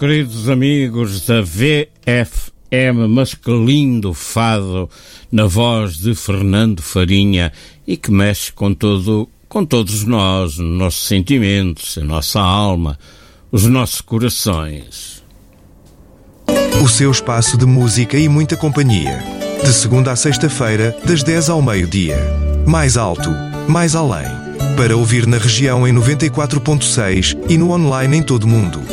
queridos amigos da VFM, mas que lindo fado na voz de Fernando Farinha e que mexe com todos nós, nossos sentimentos, a nossa alma, os nossos corações. O seu espaço de música e muita companhia. De segunda a sexta-feira, das 10 ao meio-dia. Mais alto, mais além. Para ouvir na região em 94.6 e no online em todo o mundo.